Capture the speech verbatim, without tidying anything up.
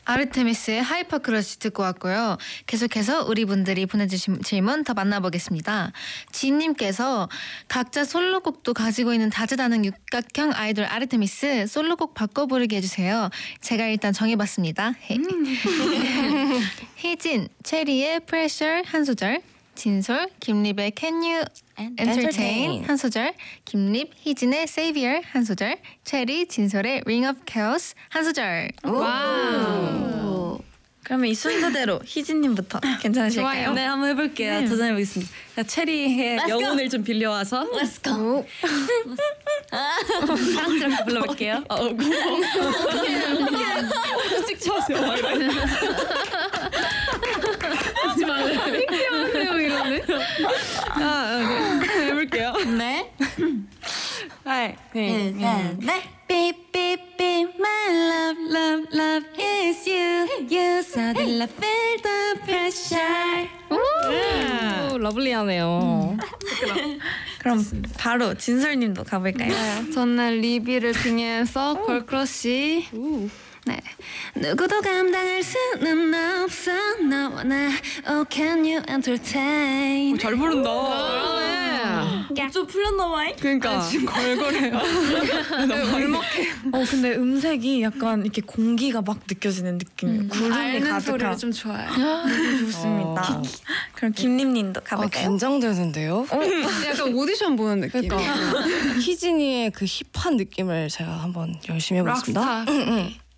아르테미스의 하이퍼크러쉬 듣고 왔고요. 계속해서 우리 분들이 보내주신 질문 더 만나보겠습니다. 지인님께서 각자 솔로곡도 가지고 있는 다재다능 육각형 아이돌 아르테미스 솔로곡 바꿔 부르게 해주세요. 제가 일단 정해봤습니다. 음. 희진, 체리의 Pressure 한 소절, 진솔, 김립의 Can You Entertain 한 소절, 김립, 희진의 Savior 한 소절, 체리, 진솔의 Ring of Chaos 한 소절. 와우. 그러면 이 순서대로 희진님부터 괜찮으실까요? 좋아요. 네, 한번 해볼게요. 네. 도전해보겠습니다. 체리의 Let's 영혼을 go. 좀 빌려와서 Let's go. 사랑스럽게 불러볼게요. 어, 씩 쳐세요. 하지 말래요. 이러네. 아, 아, 네. 해볼게요. 네. 하이, 네. 네. 네. Beep beep beep, my love, love, love is you. You suddenly feel the pressure. 오, 러블리하네요. 그럼 바로 진솔님도 가볼까요? 네, 저는 리비를 빙해서 걸크러쉬. 네, 누구도 감당할 수는 없어 너와 나. Oh, can you entertain? 잘 부른다. 좀 풀렸나봐요? 그러니까 지금 걸걸해요. 울먹해. 어 근데 음색이 약간 이렇게 공기가 막 느껴지는 느낌이에요. 구름이 앓는 소리를 가득한. 좀 좋아해요. 좋습니다. 어. 그럼 김림님도 아, 가볼까요? 긴장되는데요? 약간 오디션 보는 느낌. 그러니까 희진이의 그 힙한 느낌을 제가 한번 열심히 해보겠습니다. 락스타.